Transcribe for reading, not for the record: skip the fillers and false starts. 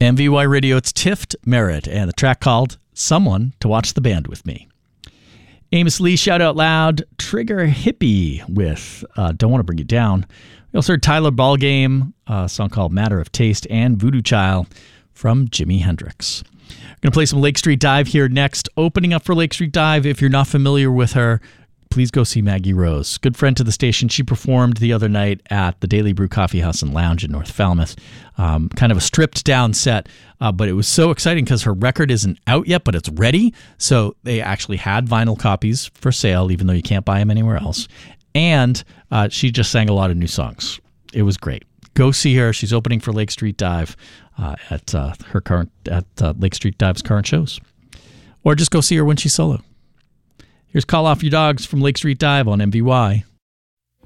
MVY Radio, it's Tift Merritt, and the track called Someone to Watch the Band With Me. Amos Lee, Shout Out Loud, Trigger Hippie with Don't Want to Bring You Down. We also heard Tyler Ballgame, a song called Matter of Taste, and Voodoo Child from Jimi Hendrix. We're going to play some Lake Street Dive here next. Opening up for Lake Street Dive, if you're not familiar with her, please go see Maggie Rose. Good friend to the station. She performed the other night at the Daily Brew Coffee House and Lounge in North Falmouth. Kind of a stripped down set, but it was so exciting because her record isn't out yet, but it's ready. So they actually had vinyl copies for sale, even though you can't buy them anywhere else. And she just sang a lot of new songs. It was great. Go see her. She's opening for Lake Street Dive at Lake Street Dive's current shows. Or just go see her when she's solo. Here's Call Off Your Dogs from Lake Street Dive on MVY.